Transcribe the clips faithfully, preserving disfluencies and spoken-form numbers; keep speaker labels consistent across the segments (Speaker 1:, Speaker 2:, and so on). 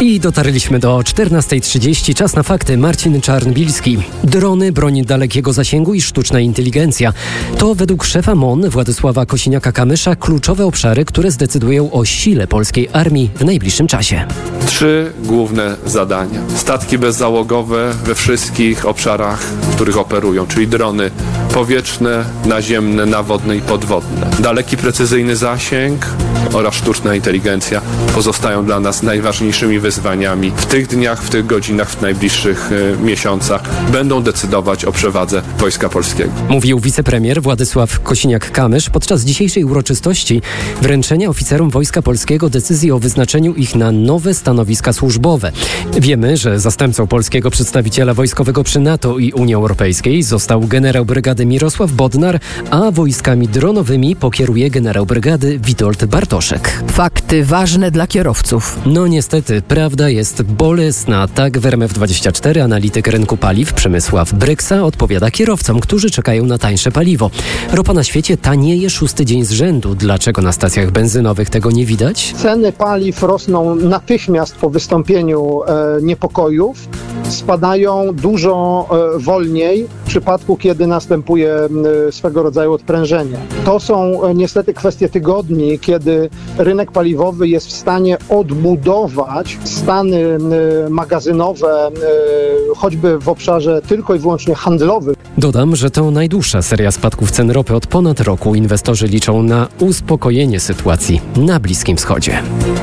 Speaker 1: I dotarliśmy do czternasta trzydzieści. Czas na fakty. Marcin Czarnbilski. Drony, broń dalekiego zasięgu i sztuczna inteligencja. To według szefa M O N Władysława Kosiniaka-Kamysza kluczowe obszary, które zdecydują o sile polskiej armii w najbliższym czasie.
Speaker 2: Trzy główne zadania. Statki bezzałogowe we wszystkich obszarach, w których operują, czyli drony powietrzne, naziemne, nawodne i podwodne. Daleki, precyzyjny zasięg oraz sztuczna inteligencja pozostają dla nas najważniejszymi wyzwaniami. W tych dniach, w tych godzinach, w najbliższych y, miesiącach będą decydować o przewadze Wojska Polskiego.
Speaker 1: Mówił wicepremier Władysław Kosiniak-Kamysz podczas dzisiejszej uroczystości wręczenia oficerom Wojska Polskiego decyzji o wyznaczeniu ich na nowe stanowiska służbowe. Wiemy, że zastępcą polskiego przedstawiciela wojskowego przy NATO i Unii Europejskiej został generał brygady Mirosław Bodnar, a wojskami dronowymi pokieruje generał brygady Witold Bartoszek.
Speaker 3: Fakty ważne dla kierowców.
Speaker 1: No niestety, prawda jest bolesna. Tak w R M F dwadzieścia cztery analityk rynku paliw Przemysław Bryksa odpowiada kierowcom, którzy czekają na tańsze paliwo. Ropa na świecie tanieje szósty dzień z rzędu. Dlaczego na stacjach benzynowych tego nie widać?
Speaker 4: Ceny paliw rosną natychmiast po wystąpieniu e, niepokojów. Spadają dużo e, wolniej w przypadku, kiedy następuje e, swego rodzaju odprężenie. To są e, niestety kwestie tygodni, kiedy rynek paliwowy jest w stanie odbudować stany e, magazynowe, e, choćby w obszarze tylko i wyłącznie handlowym.
Speaker 1: Dodam, że to najdłuższa seria spadków cen ropy od ponad roku. Inwestorzy liczą na uspokojenie sytuacji na Bliskim Wschodzie.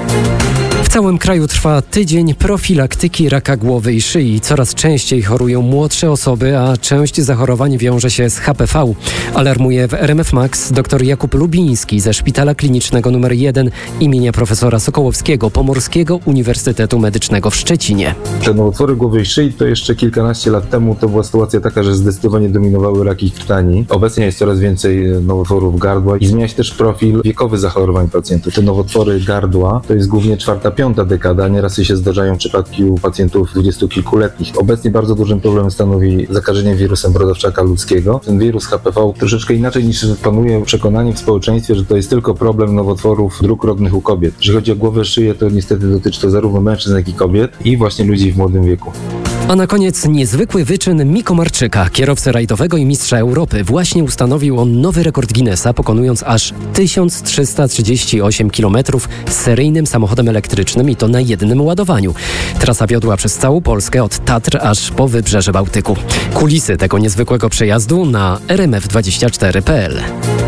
Speaker 1: W całym kraju trwa tydzień profilaktyki raka głowy i szyi. Coraz częściej chorują młodsze osoby, a część zachorowań wiąże się z H P V. Alarmuje w R M F Max dr Jakub Lubiński ze Szpitala Klinicznego numer jeden imienia profesora Sokołowskiego Pomorskiego Uniwersytetu Medycznego w Szczecinie.
Speaker 5: Te nowotwory głowy i szyi to jeszcze kilkanaście lat temu to była sytuacja taka, że zdecydowanie dominowały raki krtani. Obecnie jest coraz więcej nowotworów gardła i zmienia się też profil wiekowy zachorowań pacjentów. Te nowotwory gardła to jest głównie czwarta, piąta dekada, nieraz się zdarzają przypadki u pacjentów dwudziestokilkuletnich. Obecnie bardzo dużym problemem stanowi zakażenie wirusem brodawczaka ludzkiego. Ten wirus H P V troszeczkę inaczej niż panuje przekonanie w społeczeństwie, że to jest tylko problem nowotworów dróg rodnych u kobiet. Jeżeli chodzi o głowę, szyję, to niestety dotyczy to zarówno mężczyzn, jak i kobiet i właśnie ludzi w młodym wieku.
Speaker 1: A na koniec niezwykły wyczyn Miko Marczyka, kierowcy rajdowego i mistrza Europy. Właśnie ustanowił on nowy rekord Guinnessa, pokonując aż tysiąc trzysta trzydzieści osiem kilometrów seryjnym samochodem elektrycznym i to na jednym ładowaniu. Trasa wiodła przez całą Polskę od Tatr aż po wybrzeże Bałtyku. Kulisy tego niezwykłego przejazdu na r m f dwadzieścia cztery kropka p l.